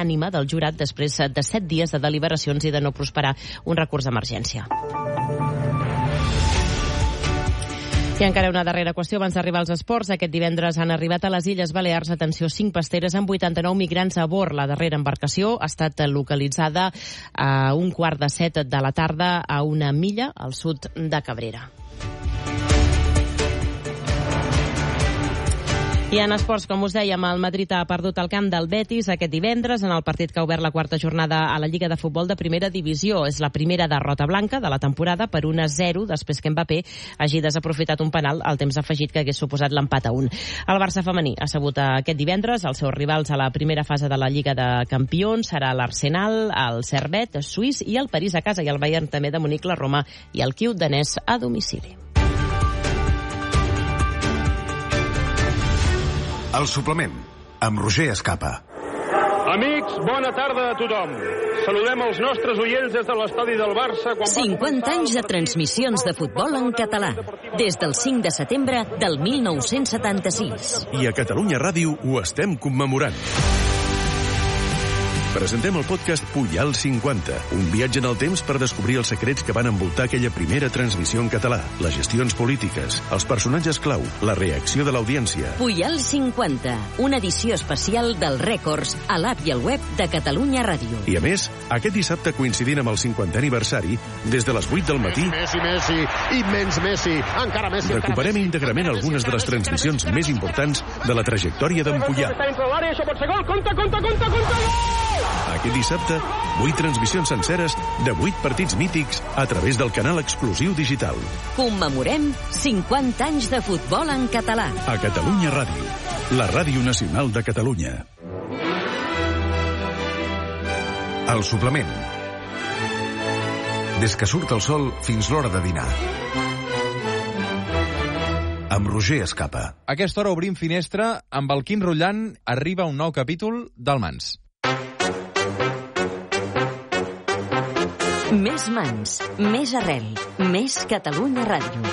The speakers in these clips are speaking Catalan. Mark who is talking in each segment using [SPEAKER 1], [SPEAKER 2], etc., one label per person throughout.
[SPEAKER 1] unànime del jurat després de 7 dies de deliberacions i de no prosperar un recurs d'emergència. I encara una darrera qüestió abans d'arribar als esports. Aquest divendres han arribat a les Illes Balears, atenció, 5 pasteres amb 89 migrants a bord. La darrera embarcació ha estat localitzada a 6:45 de la tarda a una milla al sud de Cabrera. I en esports, com us dèiem, el Madrid ha perdut el camp del Betis aquest divendres en el partit que ha obert la quarta jornada a la Lliga de Futbol de Primera Divisió. És la primera derrota blanca de la temporada per 1-0 després que Mbappé hagi desaprofitat un penal al temps afegit que hagués suposat l'empat a 1. El Barça femení ha sabut aquest divendres els seus rivals a la primera fase de la Lliga de Campions. Serà l'Arsenal, el Servette suís i el París a casa, i el Bayern també de Munic, la Roma i el Kyiv danès a domicili.
[SPEAKER 2] El suplement, amb Roger Escapa.
[SPEAKER 3] Amics, bona tarda a tothom. Saludem els nostres oients des de l'estadi del Barça.
[SPEAKER 4] 50 anys de transmissions de futbol en català. Des del 5 de setembre del 1976.
[SPEAKER 5] I a Catalunya Ràdio ho estem commemorant. Presentem el podcast Puyal 50, un viatge en el temps per descobrir els secrets que van envoltar aquella primera transmissió en català, les gestions polítiques, els personatges clau, la reacció de l'audiència.
[SPEAKER 4] Puyal 50, una edició especial dels rècords a l'app i al web de Catalunya Ràdio.
[SPEAKER 5] I a més, aquest dissabte coincidint amb el 50è aniversari, des de les 8 del matí,
[SPEAKER 3] Messi, immens Messi, encara Messi.
[SPEAKER 5] recuperem íntegrament algunes de les transmissions més importants de la trajectòria d'en Puyal.
[SPEAKER 3] Això pot ser gol, compte, gol!
[SPEAKER 5] Aquest dissabte, 8 transmissions senceres de 8 partits mítics a través del canal exclusiu digital.
[SPEAKER 4] Commemorem 50 anys de futbol en català.
[SPEAKER 5] A Catalunya Ràdio, la ràdio nacional de Catalunya.
[SPEAKER 2] El suplement. Des que surt el sol fins l'hora de dinar. Amb Roger Escapa.
[SPEAKER 6] A aquesta hora obrim finestra. Amb el Quim Rullant arriba un nou capítol del Mans.
[SPEAKER 4] Més Mans, més arrel, més Catalunya Ràdio.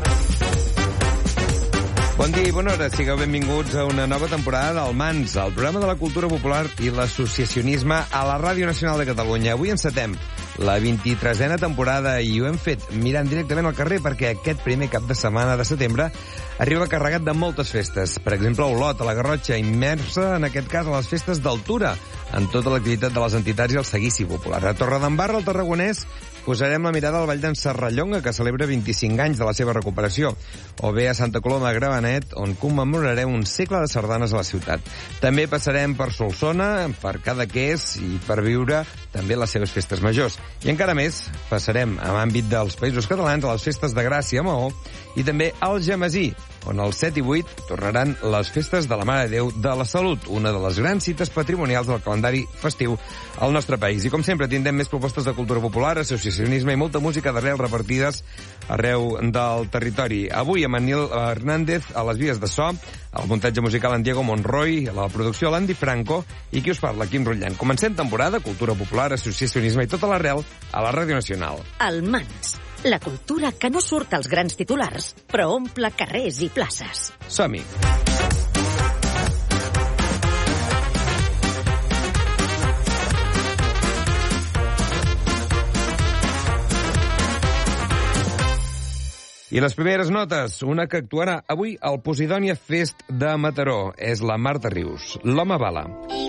[SPEAKER 7] Bon dia i bona hora. Sigueu benvinguts a una nova temporada del Mans, el programa de la cultura popular i l'associacionisme a la Ràdio Nacional de Catalunya. Avui encetem la 23a temporada i ho hem fet mirant directament al carrer perquè aquest primer cap de setmana de setembre arriba carregat de moltes festes. Per exemple, Olot, a la Garrotxa, immersa, en aquest cas, a les festes d'altura, en tota l'activitat de les entitats i el seguici popular. A Torredembarra, al Tarragonès, posarem la mirada al Vall d'en Serrallonga, que celebra 25 anys de la seva recuperació, o bé a Santa Coloma de Gramenet, on commemorarem un segle de sardanes a la ciutat. També passarem per Solsona, per Cadaqués, i per viure també les seves festes majors. I encara més, passarem a l'àmbit dels Països Catalans a les festes de Gràcia a Maó i també al Gemesí, on el 7 i 8 tornaran les festes de la Mare de Déu de la Salut, una de les grans cites patrimonials del calendari festiu al nostre país. I com sempre tindrem més propostes de cultura popular, associacionisme i molta música d'arrel repartides arreu del territori. Avui amb en Nil Hernández a les vies de so, el muntatge musical en Diego Monroy, la producció l'Andy Franco i qui us parla, Quim Rullant. Comencem temporada, cultura popular, associacionisme i tota l'arrel a la Ràdio Nacional.
[SPEAKER 4] El Mans, la cultura que no surt als grans titulars, però omple carrers i places.
[SPEAKER 7] Som-hi! I les primeres notes, una que actuarà avui al Posidònia Fest de Mataró. És la Marta Rius, l'Home Bala.